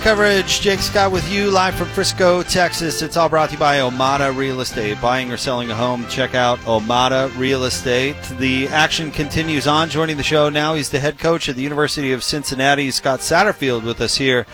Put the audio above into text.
Coverage, Jake Scott with you live from Frisco, Texas. It's all brought to you by Omada Real Estate. Buying or selling a home, check out Omada Real Estate. The action continues on. Joining the show now, he's the head coach at the University of Cincinnati, Scott Satterfield, with us here